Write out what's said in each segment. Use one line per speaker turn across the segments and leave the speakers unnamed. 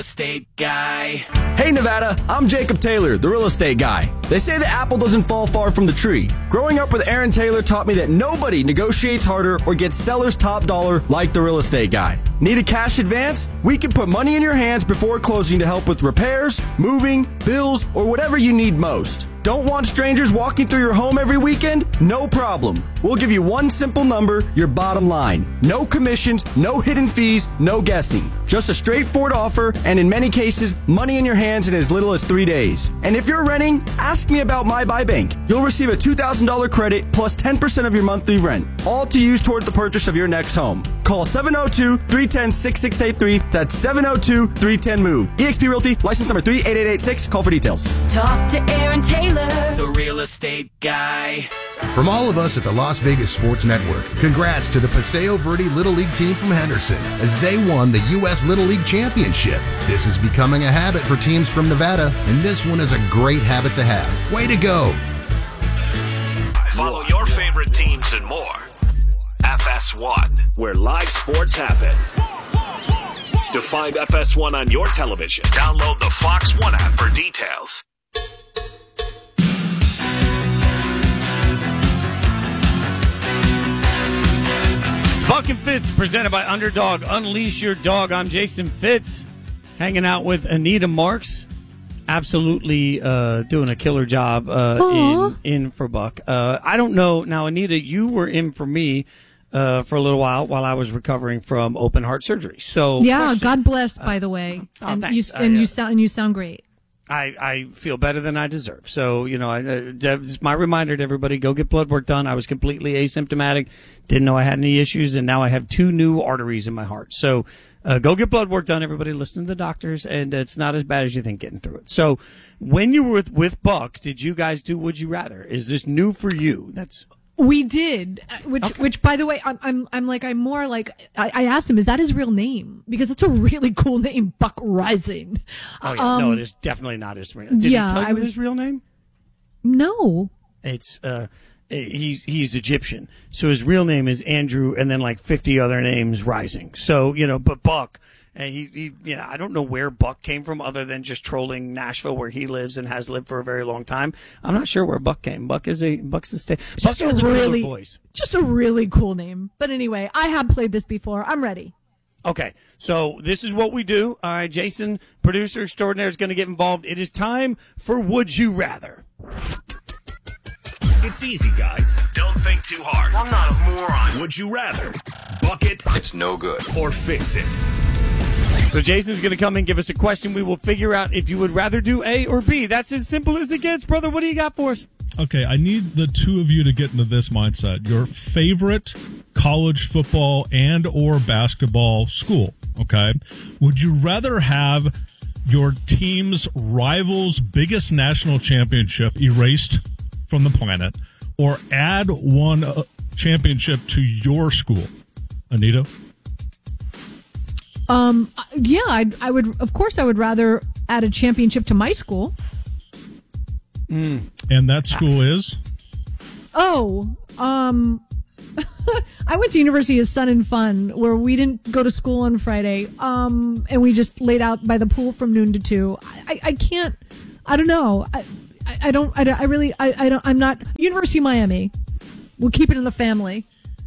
Estate Guy.
Hey Nevada, I'm Jacob Taylor, the real estate guy. They say the apple doesn't fall far from the tree. Growing up with Aaron Taylor taught me that nobody negotiates harder or gets seller's top dollar like the real estate guy. Need a cash advance? We can put money in your hands before closing to help with repairs, moving, bills, or whatever you need most. Don't want strangers walking through your home every weekend? No problem. We'll give you one simple number, your bottom line. No commissions, no hidden fees, no guessing. Just a straightforward offer, and in many cases, money in your hands in as little as 3 days. And if you're renting, ask me about My Buy Bank. You'll receive a $2,000 credit plus 10% of your monthly rent, all to use toward the purchase of your next home. Call 702-310-6683. That's 702-310-MOVE. eXp Realty, license number 38886. Call for details.
Talk to Aaron Taylor,
The Real Estate Guy.
From all of us at the Las Vegas Sports Network, congrats to the Paseo Verde Little League team from Henderson as they won the U.S. Little League Championship. This is becoming a habit for teams from Nevada, and this one is a great habit to have. Way to go!
Follow your favorite teams and more. FS1, where live sports happen. To find FS1 on your television, download the Fox One app for details.
It's Buck and Fitz, presented by Underdog. Unleash your dog. I'm Jason Fitz, hanging out with Anita Marks. Absolutely doing a killer job in for Buck. I don't know. Now, Anita, you were in for me for a little while I was recovering from open heart surgery. So
yeah,
question,
God bless, by the way. And
thanks.
you sound great.
I feel better than I deserve. So, it's my reminder to everybody, go get blood work done. I was completely asymptomatic, didn't know I had any issues, and now I have 2 new arteries in my heart. So go get blood work done, everybody. Listen to the doctors, and it's not as bad as you think getting through it. So when you were with Buck, did you guys do Would You Rather? Is this new for you?
We did, which by the way, I asked him, is that his real name? Because it's a really cool name, Buck Rising.
Oh yeah, no, it is definitely not his real name. Did he tell you his real name?
No.
It's he's Egyptian, so his real name is Andrew, and then like 50 other names Rising. So but Buck. And he I don't know where Buck came from other than just trolling Nashville, where he lives and has lived for a very long time. I'm not sure where Buck came. Buck's a state. Buck has a really voice.
Just a really cool name. But anyway, I have played this before. I'm ready.
Okay, so this is what we do. All right, Jason, producer extraordinaire, is going to get involved. It is time for Would You Rather.
It's easy, guys. Don't think too hard. I'm not a moron. Would you rather buck it? It's no good. Or fix it?
So Jason's going to come and give us a question. We will figure out if you would rather do A or B. That's as simple as it gets. Brother, what do you got for us?
Okay, I need the two of you to get into this mindset. Your favorite college football and or basketball school, okay? Would you rather have your team's rival's biggest national championship erased from the planet or add one championship to your school? Anita?
Yeah, I would. Of course, I would rather add a championship to my school.
And that school is?
I went to University of Sun and Fun, where we didn't go to school on Friday, and we just laid out by the pool from noon to 2. I can't. I don't know. I'm not. University of Miami. We'll keep it in the family.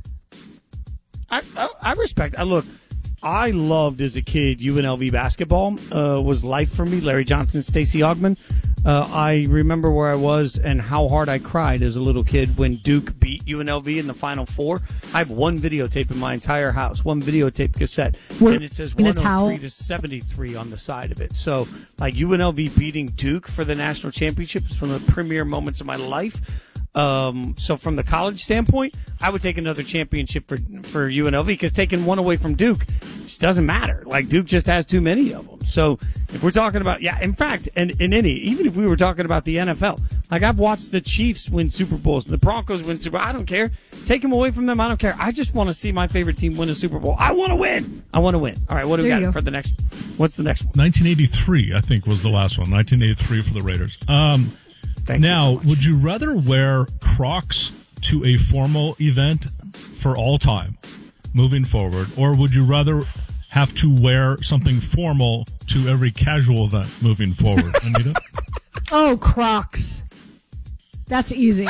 I respect. Look. I loved as a kid UNLV basketball. Was life for me. Larry Johnson, Stacey Augmon. I remember where I was and how hard I cried as a little kid when Duke beat UNLV in the Final Four. I have one videotape in my entire house, one videotape cassette, and it says 103-73 on the side of it. So, like UNLV beating Duke for the national championship is one of the premier moments of my life. So from the college standpoint, I would take another championship for UNLV, because taking one away from Duke just doesn't matter. Like, Duke just has too many of them. So if we're talking about, in fact, even if we were talking about the NFL, like, I've watched the Chiefs win Super Bowls, the Broncos win Super Bowls. I don't care. Take them away from them. I don't care. I just want to see my favorite team win a Super Bowl. I want to win. All right, what do we got for the next? What's the next one?
1983, I think, was the last one. 1983 for the Raiders. Now, would you rather wear Crocs to a formal event for all time moving forward, or would you rather have to wear something formal to every casual event moving forward, Anita?
Oh, Crocs. That's easy.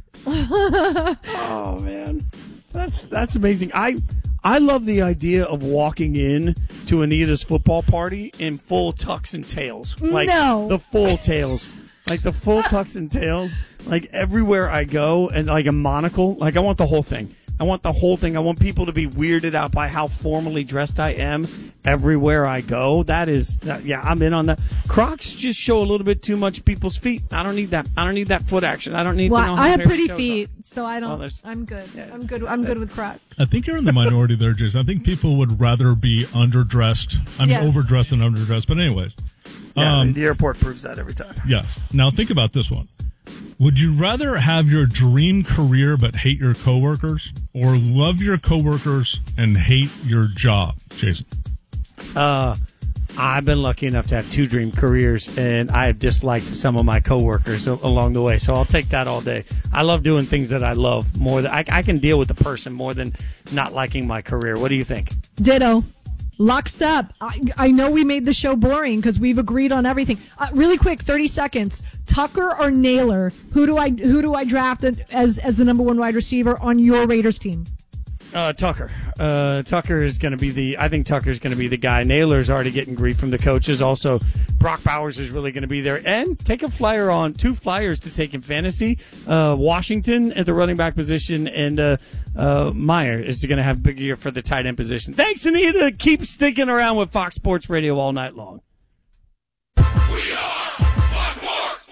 Oh man, that's amazing. I love the idea of walking in to Anita's football party in full tux and tails, like the full tails, like the full tux and tails, like everywhere I go, and like a monocle. Like I want the whole thing. I want the whole thing. I want people to be weirded out by how formally dressed I am everywhere I go. Yeah, I'm in on that. Crocs just show a little bit too much people's feet. I don't need that. I don't need that foot action. I don't need to know how
I have
hairy
pretty
toes
feet,
are.
so I don't.
Well,
I'm good. Yeah. I'm good with Crocs.
I think you're in the minority there, Jason. I think people would rather be underdressed. I mean, overdressed than underdressed. But anyways.
Yeah, the airport proves that every time.
Yes. Now think about this one. Would you rather have your dream career but hate your coworkers, or love your coworkers and hate your job, Jason?
I've been lucky enough to have 2 dream careers, and I have disliked some of my coworkers along the way. So I'll take that all day. I love doing things that I love more than I can deal with the person more than not liking my career. What do you think?
Ditto. Lockstep. I know we made the show boring because we've agreed on everything. Really quick, 30 seconds. Tucker or Naylor? Who do I draft as the number 1 wide receiver on your Raiders team?
Tucker. Tucker is going to be I think Tucker's going to be the guy. Naylor's already getting grief from the coaches. Also, Brock Bowers is really going to be there. And take a flyer on 2 flyers to take in fantasy. Washington at the running back position, and Meyer is going to have a big year for the tight end position. Thanks, Anita. Keep sticking around with Fox Sports Radio all night long.
We are Fox Sports.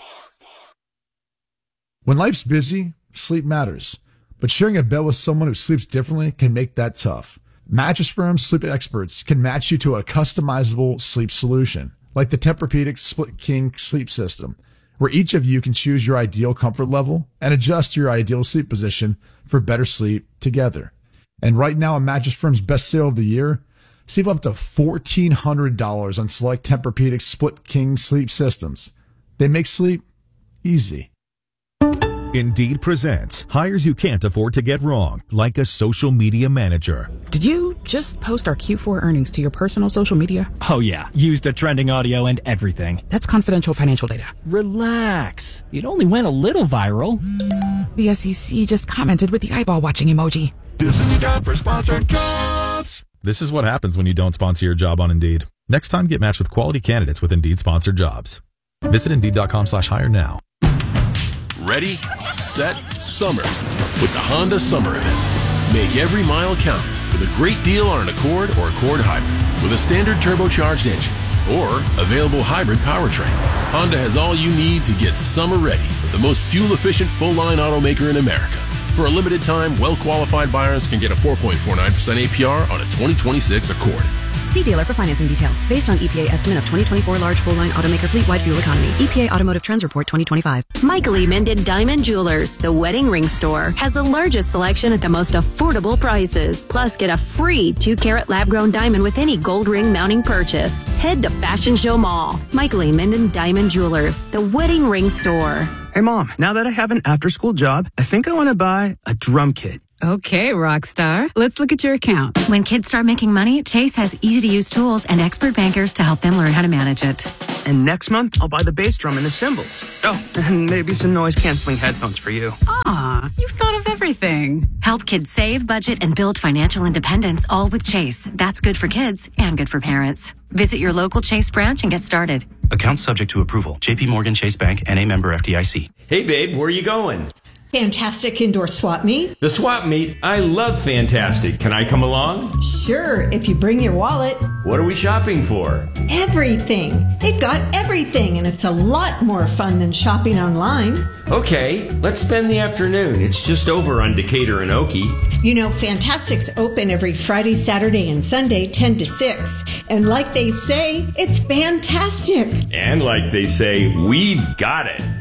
When life's busy, sleep matters. But sharing a bed with someone who sleeps differently can make that tough. Mattress Firm's sleep experts can match you to a customizable sleep solution, like the Tempur-Pedic Split King sleep system, where each of you can choose your ideal comfort level and adjust your ideal sleep position for better sleep together. And right now, on Mattress Firm's best sale of the year, save up to $1,400 on select Tempur-Pedic Split King sleep systems. They make sleep easy.
Indeed presents hires you can't afford to get wrong, like a social media manager.
Did you just post our Q4 earnings to your personal social media?
Oh yeah, used the trending audio and everything.
That's confidential financial data.
Relax. It only went a little viral.
The SEC just commented with the eyeball watching emoji.
This is your job for sponsored jobs.
This is what happens when you don't sponsor your job on Indeed. Next time, get matched with quality candidates with Indeed sponsored jobs. Visit Indeed.com/hire now.
Ready, set, summer with the Honda Summer Event. Make every mile count with a great deal on an Accord or Accord Hybrid with a standard turbocharged engine or available hybrid powertrain. Honda has all you need to get summer ready with the most fuel-efficient full-line automaker in America. For a limited time, well-qualified buyers can get a 4.49% APR on a 2026 Accord.
See dealer for financing details. Based on EPA estimate of 2024 large full-line automaker fleet-wide fuel economy. EPA Automotive Trends Report 2025.
Michael E. Minden Diamond Jewelers, the wedding ring store, has the largest selection at the most affordable prices. Plus, get a free 2-carat lab-grown diamond with any gold ring mounting purchase. Head to Fashion Show Mall. Michael E. Minden Diamond Jewelers, the wedding ring store.
Hey, Mom, now that I have an after-school job, I think I want to buy a drum kit.
Okay, Rockstar. Let's look at your account. When kids start making money, Chase has easy-to-use tools and expert bankers to help them learn how to manage it.
And next month, I'll buy the bass drum and the cymbals. Oh, and maybe some noise-canceling headphones for you.
Aw, you've thought of everything. Help kids save, budget, and build financial independence, all with Chase. That's good for kids and good for parents. Visit your local Chase branch and get started.
Account subject to approval. J.P. Morgan Chase Bank, N.A. member FDIC.
Hey, babe, where are you going?
Fantastic Indoor Swap Meet.
The Swap Meet? I love Fantastic. Can I come along?
Sure, if you bring your wallet.
What are we shopping for?
Everything. They've got everything, and it's a lot more fun than shopping online.
Okay, let's spend the afternoon. It's just over on Decatur and Okie.
You know, Fantastic's open every Friday, Saturday, and Sunday, 10 to 6. And like they say, it's fantastic.
And like they say, we've got it.